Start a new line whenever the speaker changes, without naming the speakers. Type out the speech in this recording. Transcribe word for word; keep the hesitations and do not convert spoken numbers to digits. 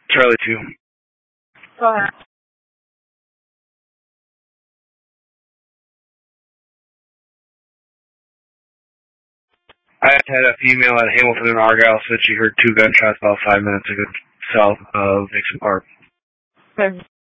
Charlie two.
Go ahead.
I had a female at Hamilton and Argyle said she heard two gunshots about five minutes ago south of Nixon Park.
Okay.